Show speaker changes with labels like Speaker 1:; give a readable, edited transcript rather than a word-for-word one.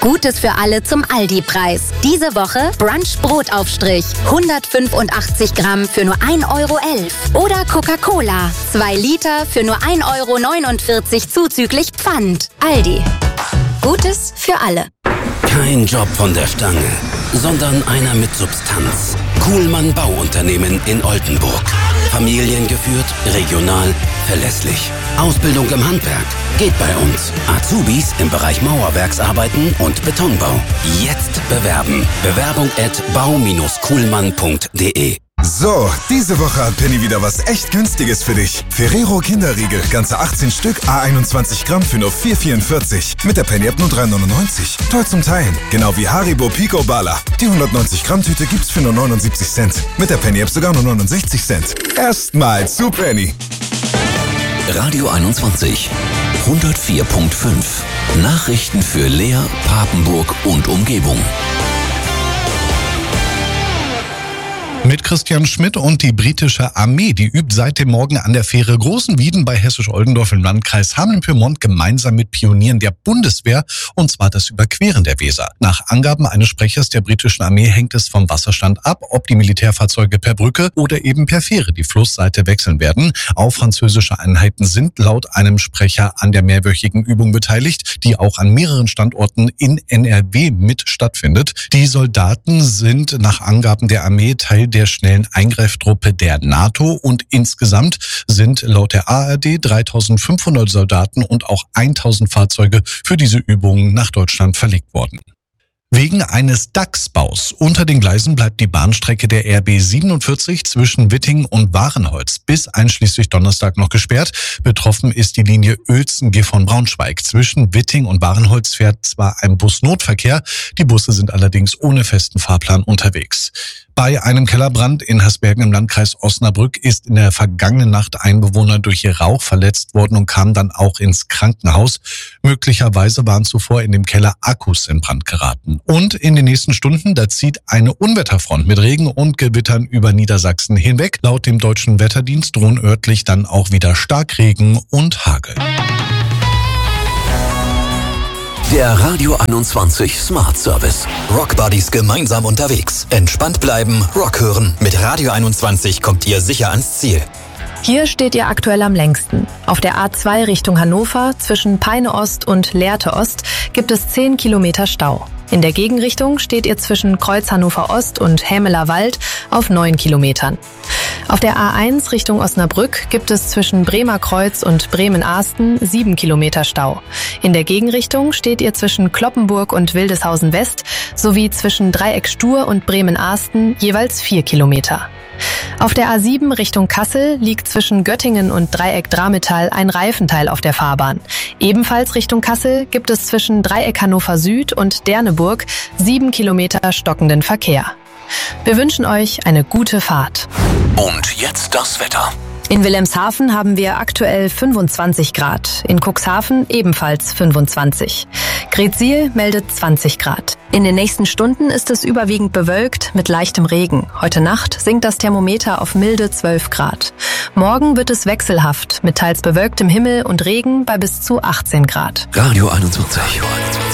Speaker 1: Gutes für alle zum Aldi-Preis. Diese Woche Brunch-Brotaufstrich. 185 Gramm für nur 1,11 € Oder Coca-Cola. 2 Liter für nur 1,49 € zuzüglich Pfand. Aldi. Gutes für alle.
Speaker 2: Kein Job von der Stange, sondern einer mit Substanz. Kuhlmann Bauunternehmen in Oldenburg. Familiengeführt, regional, verlässlich. Ausbildung im Handwerk geht bei uns. Azubis im Bereich Mauerwerksarbeiten und Betonbau. Jetzt bewerben. Bewerbung@bau-kuhlmann.de.
Speaker 3: So, diese Woche hat Penny wieder was echt Günstiges für dich. Ferrero Kinderriegel, ganze 18 Stück, A21 Gramm für nur 4,44. Mit der Penny-App nur 3,99. Toll zum Teilen. Genau wie Haribo Pico Bala. Die 190 Gramm Tüte gibt's für nur 79 Cent. Mit der Penny-App sogar nur 69 Cent. Erstmal zu Penny.
Speaker 4: Radio 21, 104.5. Nachrichten für Leer, Papenburg und Umgebung.
Speaker 5: Mit Christian Schmidt und die britische Armee, die übt seit dem Morgen an der Fähre Großenwieden bei Hessisch-Oldendorf im Landkreis Hameln-Pyrmont gemeinsam mit Pionieren der Bundeswehr, und zwar das Überqueren der Weser. Nach Angaben eines Sprechers der britischen Armee hängt es vom Wasserstand ab, ob die Militärfahrzeuge per Brücke oder eben per Fähre die Flussseite wechseln werden. Auch französische Einheiten sind laut einem Sprecher an der mehrwöchigen Übung beteiligt, die auch an mehreren Standorten in NRW mit stattfindet. Die Soldaten sind nach Angaben der Armee Teil der schnellen Eingreiftruppe der NATO und insgesamt sind laut der ARD 3.500 Soldaten und auch 1.000 Fahrzeuge für diese Übungen nach Deutschland verlegt worden. Wegen eines Dachsbaus unter den Gleisen bleibt die Bahnstrecke der RB 47 zwischen Witting und Warenholz bis einschließlich Donnerstag noch gesperrt. Betroffen ist die Linie Uelzen-Gifhorn-Braunschweig. Zwischen Witting und Warenholz fährt zwar ein Busnotverkehr, die Busse sind allerdings ohne festen Fahrplan unterwegs. Bei einem Kellerbrand in Hersbergen im Landkreis Osnabrück ist in der vergangenen Nacht ein Bewohner durch Rauch verletzt worden und kam dann auch ins Krankenhaus. Möglicherweise waren zuvor in dem Keller Akkus in Brand geraten. Und in den nächsten Stunden, da zieht eine Unwetterfront mit Regen und Gewittern über Niedersachsen hinweg. Laut dem Deutschen Wetterdienst drohen örtlich dann auch wieder Starkregen und Hagel.
Speaker 4: Der Radio 21 Smart Service. Rock Buddies gemeinsam unterwegs. Entspannt bleiben, Rock hören. Mit Radio 21 kommt ihr sicher ans Ziel.
Speaker 6: Hier steht ihr aktuell am längsten. Auf der A2 Richtung Hannover zwischen Peine Ost und Lehrte Ost gibt es 10 Kilometer Stau. In der Gegenrichtung steht ihr zwischen Kreuz Hannover Ost und Hämeler Wald auf 9 Kilometern. Auf der A1 Richtung Osnabrück gibt es zwischen Bremer Kreuz und Bremen-Ahsten 7 Kilometer Stau. In der Gegenrichtung steht ihr zwischen Kloppenburg und Wildeshausen West sowie zwischen Dreieck Stur und Bremen-Ahsten jeweils 4 Kilometer. Auf der A7 Richtung Kassel liegt zwischen Göttingen und Dreieck Drametal ein Reifenteil auf der Fahrbahn. Ebenfalls Richtung Kassel gibt es zwischen Dreieck Hannover Süd und Derneburg 7 Kilometer stockenden Verkehr. Wir wünschen euch eine gute Fahrt.
Speaker 4: Und jetzt das Wetter.
Speaker 6: In Wilhelmshaven haben wir aktuell 25 Grad, in Cuxhaven ebenfalls 25. Greetsiel meldet 20 Grad. In den nächsten Stunden ist es überwiegend bewölkt mit leichtem Regen. Heute Nacht sinkt das Thermometer auf milde 12 Grad. Morgen wird es wechselhaft mit teils bewölktem Himmel und Regen bei bis zu 18 Grad.
Speaker 4: Radio 21.